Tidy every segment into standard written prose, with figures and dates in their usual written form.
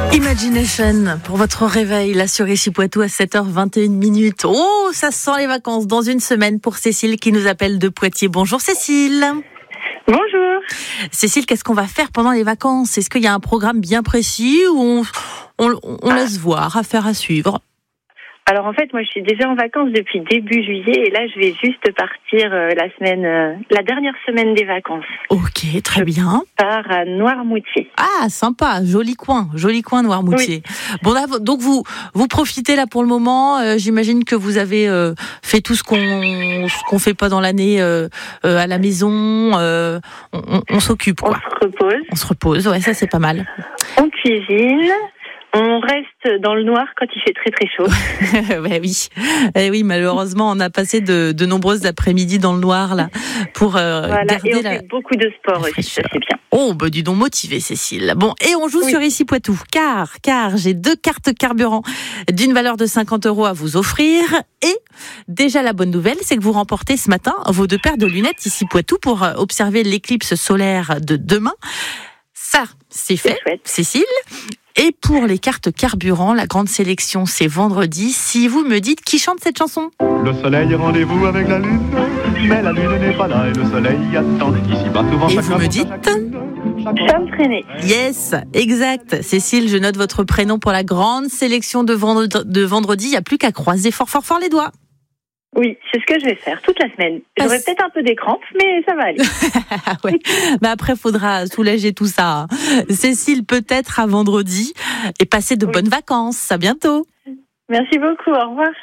Imagination pour votre réveil, là sur Ici Poitou à 7h21. Oh, ça sent les vacances dans une semaine pour Cécile qui nous appelle de Poitiers. Bonjour Cécile. Bonjour. Cécile, qu'est-ce qu'on va faire pendant les vacances ? Est-ce qu'il y a un programme bien précis ou on laisse voir, affaire à suivre ? Alors en fait, moi je suis déjà en vacances depuis début juillet et là je vais juste partir la dernière semaine des vacances. Ok, très bien. Je pars à Noirmoutier. Ah, sympa, joli coin Noirmoutier. Oui. Bon là, donc vous profitez là pour le moment. J'imagine que vous avez fait tout ce qu'on fait pas dans l'année à la maison. On s'occupe quoi. On se repose. Ouais, ça c'est pas mal. On cuisine. On reste dans le noir quand il fait très très chaud. Ouais, oui. Oui, malheureusement, on a passé de nombreuses après-midi dans le noir là pour garder et on fait beaucoup de sport aussi, ça c'est bien. Oh, bah dis donc motivée Cécile. Bon, et on joue sur Ici Poitou, car j'ai 2 cartes carburant d'une valeur de 50 € à vous offrir. Et déjà la bonne nouvelle, c'est que vous remportez ce matin vos 2 paires de lunettes Ici Poitou pour observer l'éclipse solaire de demain. Ça, c'est fait, Cécile. Et pour les cartes carburant, la grande sélection, c'est vendredi. Si vous me dites qui chante cette chanson ? Le soleil est rendez-vous avec la lune, mais la lune n'est pas là et le soleil attend. Ici-bas, souvent, et vous me dites ? Cham Traîné. Yes, exact. Cécile, je note votre prénom pour la grande sélection de vendredi. Il n'y a plus qu'à croiser fort les doigts. Oui, c'est ce que je vais faire toute la semaine. J'aurai peut-être un peu des crampes, mais ça va aller. Ouais. Bah après, il faudra soulager tout ça. Cécile, peut-être à vendredi. Et passez de bonnes vacances. À bientôt. Merci beaucoup. Au revoir.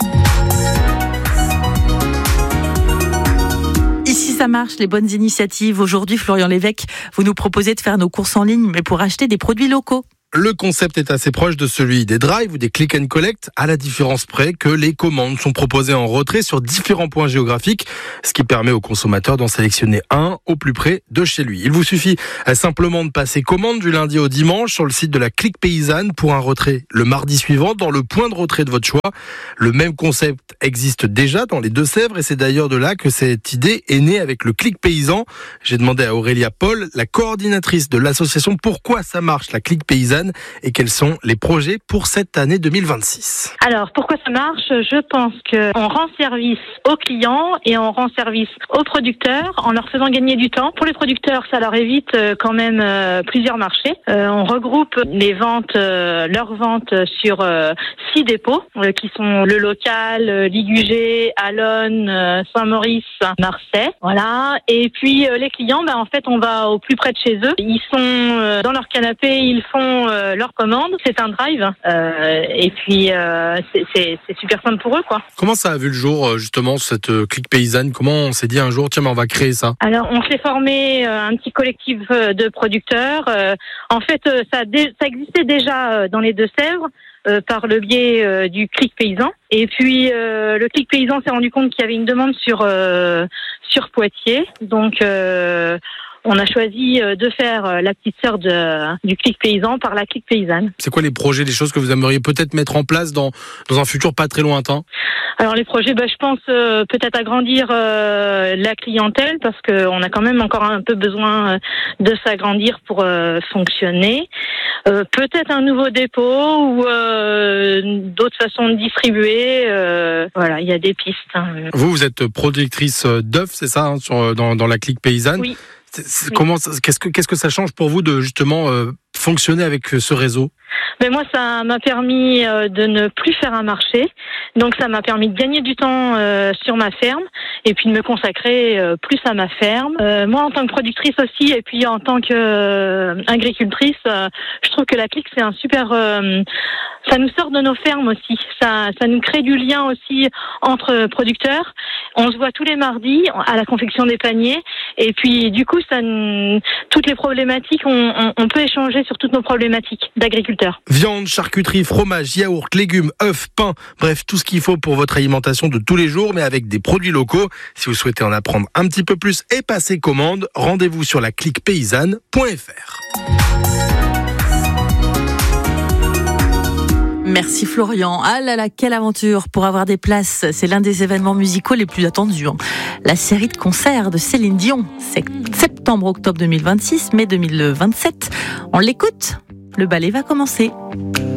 Ici, ça marche, les bonnes initiatives. Aujourd'hui, Florian Lévesque, vous nous proposez de faire nos courses en ligne, mais pour acheter des produits locaux. Le concept est assez proche de celui des drives ou des click and collect, à la différence près que les commandes sont proposées en retrait sur différents points géographiques, ce qui permet au consommateur d'en sélectionner un au plus près de chez lui. Il vous suffit simplement de passer commande du lundi au dimanche sur le site de la Clique Paysanne pour un retrait le mardi suivant dans le point de retrait de votre choix. Le même concept existe déjà dans les Deux-Sèvres et c'est d'ailleurs de là que cette idée est née avec le Clique Paysan. J'ai demandé à Aurélia Paul, la coordinatrice de l'association, pourquoi ça marche la Clique Paysanne et quels sont les projets pour cette année 2026. Alors, pourquoi ça marche ? Je pense qu'on rend service aux clients et on rend service aux producteurs en leur faisant gagner du temps. Pour les producteurs, ça leur évite quand même plusieurs marchés. On regroupe les ventes, leurs ventes sur 6 dépôts qui sont le local, Ligugé, Allonne, Saint-Maurice, Marseille. Voilà. Et puis les clients, en fait, on va au plus près de chez eux. Ils sont dans leur canapé, ils font leur commande, c'est un drive et puis c'est super simple pour eux quoi. Comment ça a vu le jour justement cette Clique Paysanne ? Comment on s'est dit un jour tiens on va créer ça ? Alors on s'est formé un petit collectif de producteurs. En fait ça existait déjà dans les Deux-Sèvres. Par le biais du Clique Paysan. Et puis le Clique Paysan s'est rendu compte qu'il y avait une demande sur Poitiers. Donc on a choisi de faire la petite sœur du Clique Paysan par la Clique Paysanne. C'est quoi les projets, les choses que vous aimeriez peut-être mettre en place dans un futur pas très lointain ? Alors les projets, je pense peut-être agrandir la clientèle parce qu'on a quand même encore un peu besoin de s'agrandir pour fonctionner. Peut-être un nouveau dépôt ou d'autres façons de distribuer. Voilà, il y a des pistes. Vous êtes productrice d'œufs, c'est ça, dans la Clique Paysanne ? Oui. Comment, qu'est-ce que ça change pour vous de justement fonctionner avec ce réseau ? Mais moi, ça m'a permis de ne plus faire un marché. Donc, ça m'a permis de gagner du temps sur ma ferme et puis de me consacrer plus à ma ferme. Moi, en tant que productrice aussi et puis en tant qu'agricultrice, je trouve que la Clique, c'est un super... ça nous sort de nos fermes aussi. Ça nous crée du lien aussi entre producteurs. On se voit tous les mardis à la confection des paniers. Et puis, du coup, toutes les problématiques, on peut échanger sur toutes nos problématiques d'agriculteurs. Viande, charcuterie, fromage, yaourt, légumes, œufs, pain, bref, tout ce qu'il faut pour votre alimentation de tous les jours, mais avec des produits locaux. Si vous souhaitez en apprendre un petit peu plus et passer commande, rendez-vous sur la cliquepaysanne.fr. Merci Florian. Ah là là, quelle aventure pour avoir des places. C'est l'un des événements musicaux les plus attendus. La série de concerts de Céline Dion. C'est septembre-octobre 2026, mai 2027. On l'écoute ? Le ballet va commencer.